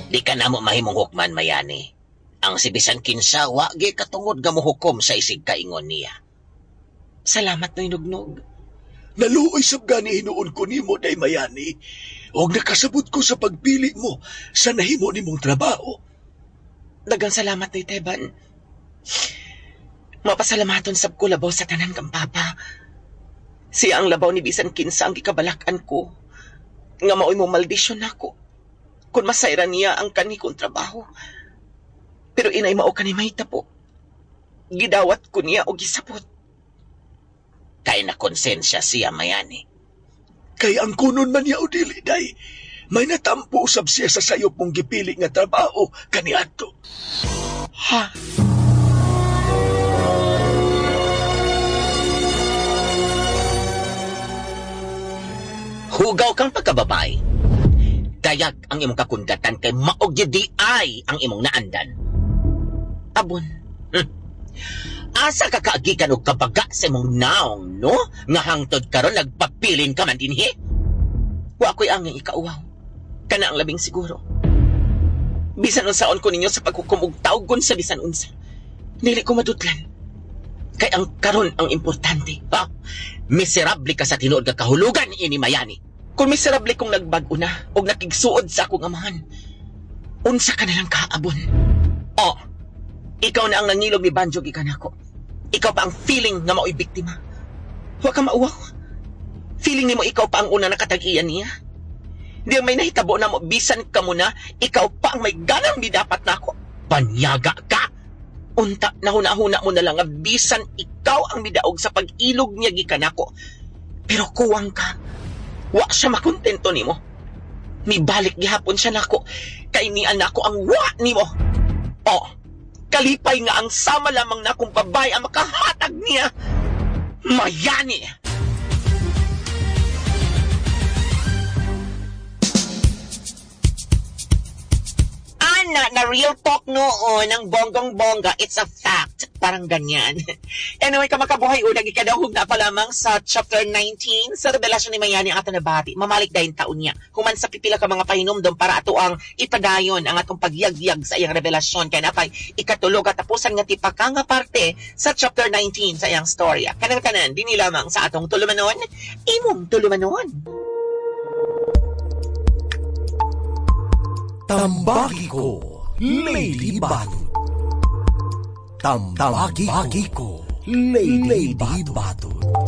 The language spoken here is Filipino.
Di ka na mo mahimong hukman, Mayani. Ang si bisan kinsa, wagi katungod nga mohukom sa isig kaingon niya. Salamat, Noy Nugnog. Naluoy sab gani hinuon ko nimo, Day Mayani. Og nakasabot ko sa pagpili mo sa nahimo nimong trabaho. Dagang salamat, Noy Teban. Mapasalamaton sab ko labaw sa tanan kang papa. Siya ang labaw ni bisan kinsa ang gikabalakan ko. Nga maoy mo maldisyon ako. Kung masayra niya ang kanikong trabaho. Pero inay mao kanay mahita po. Gidawat ko niya o gisapot. Kay na konsensya siya, Mayani. Kay ang kunon man niya o dili, Day. May natampo usab siya sa sayop mong gipili nga trabaho kaniadto. Ha? Hugaw kang pagkababay. Kayag ang imong kakundatan kay maog di ay ang imong naandan. Abon. Asa ka kaagikan og kabaga sa imong naong, no? Nga hangtod karon nagpapilin ka man dinhi. Wa ako'y angin ikauwaw. Kana ang labing siguro. Bisan unsaon ko ninyo sa paghukumog tawgon sa bisan unsa. Dili ko madutlan. Kay ang karon ang importante. Ha? Miserable ka sa tinuod nga kahulugan ini, Mayani. Kung miserable kong nagbag-o na o nakigsuod sa akong amahan, unsa ka na lang kaabon. Oh, ikaw na ang nangilog ni Banjo gikan ako. Ikaw pa ang feeling nga mao'y biktima. Huwag ka mauwaw. Feeling ni mo ikaw pa ang una nakatag-iyan niya. Di may nahitabo na mo, bisan ka mo na, ikaw pa ang may ganang dapat na ako. Panyaga ka! Unta, nahuna-huna mo na lang nga bisan ikaw ang midaog sa pag-ilog niya gikan ako. Pero kuwang ka. Wa siya makontento nimo. Mibalik gihapon siya nako. Kay ni anako ang wa nimo. Oh, kalipay nga ang sama lamang na akong babay ang makahatag niya. Mayani! Na real talk noon, ang bonggong-bongga, it's a fact. Parang ganyan. Anyway, kamakabuhay unang ikadahog na pa lamang sa chapter 19 sa revelasyon ni Mayani ang atong nabati. Mamalik dahil taon niya. Human sa pipila ka mga pahinumdom para ato ang ipadayon ang atong pagyag-yag sa iyang revelasyon. Kaya napay ikatulog at tapusan nga tipaka nga parte sa chapter 19 sa iyang storya. Kanang-kanan, di lamang sa atong tulumanon, imong tulumanon. Tambaki ko, Lady Batot. Tambaki ko, Lady Batot.